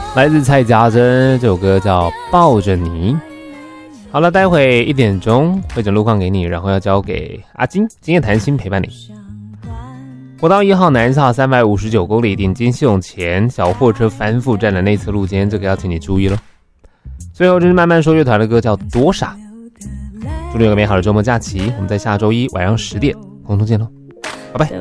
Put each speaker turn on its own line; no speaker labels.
来自蔡家珍，这首歌叫《抱着你》。好了，待会1点钟会整路况给你，然后要交给阿金，今夜谈心陪伴你。国道1号南下359公里，顶金系统前小货车翻覆占了内侧路肩，这个要请你注意了。最后就是慢慢说乐团的歌叫《多傻》。祝你有个美好的周末假期，我们在下周一晚上10点空中见喽，拜拜。